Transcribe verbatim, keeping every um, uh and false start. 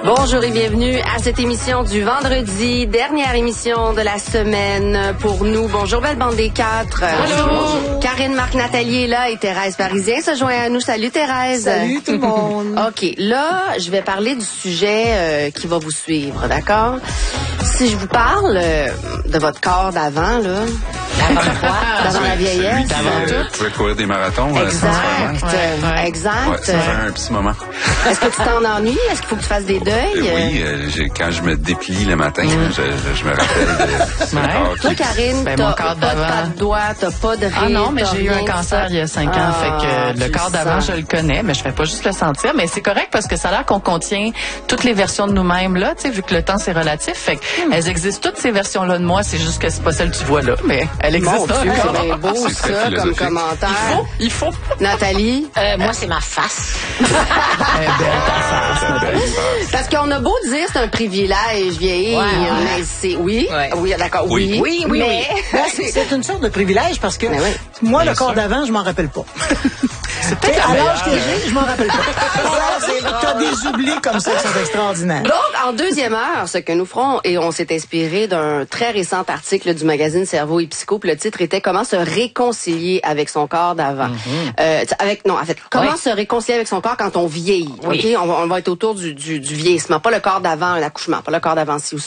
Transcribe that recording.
Bonjour et bienvenue à cette émission du vendredi, dernière émission de la semaine pour nous. Bonjour, belle bande des quatre. Bonjour. Karine, Marc, Nathalie est là et Thérèse Parisien se joint à nous. Salut Thérèse. Salut tout le monde. OK, là, je vais parler du sujet euh, qui va vous suivre, d'accord? Si je vous parle euh, de votre corps d'avant, là, d'avant quoi? D'avant la vieillesse. Vous pouvez courir des marathons. Exact, euh, ouais, exact. Ouais, ça fait un petit moment. Est-ce que tu t'en ennuies? Est-ce qu'il faut que tu fasses des deuils? Oui, euh, j'ai, quand je me déplie le matin, mm. je, je, je me rappelle de ce ouais. corps. Toi, Karine, ben, t'as pas de, de doigts, t'as pas de rire. Ah non, mais j'ai eu un cancer il y a cinq ah, ans, fait que le corps d'avant, je le connais, mais je fais pas juste le sentir. Mais c'est correct parce que ça a l'air qu'on contient toutes les versions de nous-mêmes là, tu sais, vu que le temps c'est relatif. Fait que mm. elles existent toutes ces versions-là de moi. C'est juste que c'est pas celle que tu vois là, mais elle existe. Mon Dieu, c'est bien beau ça comme commentaire. Il faut, il faut. Nathalie, euh, moi c'est ma face. Elle est belle ta face. Parce qu'on a beau dire c'est un privilège vieillir, ouais, mais c'est oui, ouais. oui, d'accord, oui, oui, oui, mais oui. Ben, c'est, c'est une sorte de privilège parce que oui. moi Bien le corps sûr. d'avant, je m'en rappelle pas. C'est peut-être à l'âge que j'ai, je m'en rappelle pas. T'as des oublis comme ça qui sont extraordinaires. Donc, en deuxième heure, ce que nous ferons, et on s'est inspiré d'un très récent article du magazine Cerveau et Psycho, puis le titre était « Comment se réconcilier avec son corps d'avant mm-hmm. ». Euh, avec non, en fait, comment oui. se réconcilier avec son corps quand on vieillit. Oui. Ok, on, on va être autour du, du, du vieillissement, pas le corps d'avant l'accouchement, pas le corps d'avant ci ou